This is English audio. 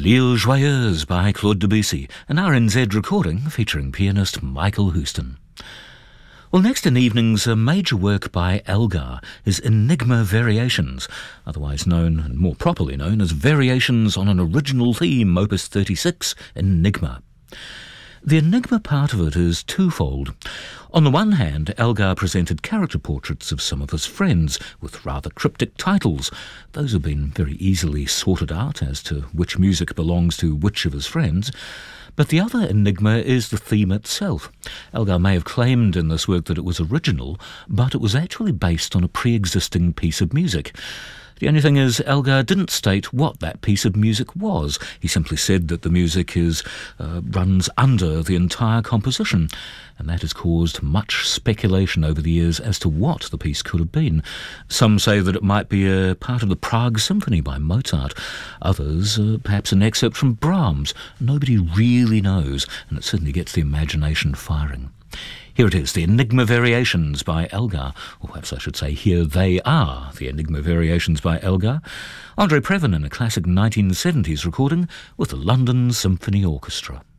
L'Île Joyeuse by Claude Debussy, an RNZ recording featuring pianist Michael Houston. Well, next in the evening's a major work by Elgar is Enigma Variations, otherwise known and more properly known as Variations on an Original Theme, Opus 36, Enigma. The Enigma part of it is twofold. On the one hand, Elgar presented character portraits of some of his friends with rather cryptic titles. Those have been very easily sorted out as to which music belongs to which of his friends. But the other enigma is the theme itself. Elgar may have claimed in this work that it was original, but it was actually based on a pre-existing piece of music. The only thing is, Elgar didn't state what that piece of music was. He simply said that the music runs under the entire composition, and that has caused much speculation over the years as to what the piece could have been. Some say that it might be a part of the Prague Symphony by Mozart. Others, perhaps an excerpt from Brahms. Nobody really knows, and it certainly gets the imagination firing. Here it is, the Enigma Variations by Elgar, or perhaps I should say, here they are, the Enigma Variations by Elgar. Andre Previn in a classic 1970s recording with the London Symphony Orchestra.